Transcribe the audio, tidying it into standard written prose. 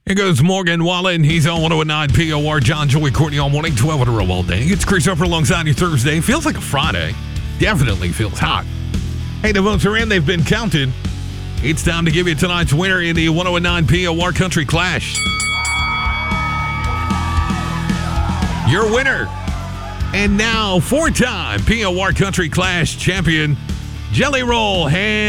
Here goes Morgan Wallen. He's on 109 POR. John, Joey, Courtney all morning, 12 in a row all day. It's Chris Upper alongside you Thursday. Feels like a Friday. Definitely feels hot. Hey, the votes are in. They've been counted. It's time to give you tonight's winner in the 109 POR Country Clash. Your winner, and now 4-time POR Country Clash champion, Jelly Roll Hand.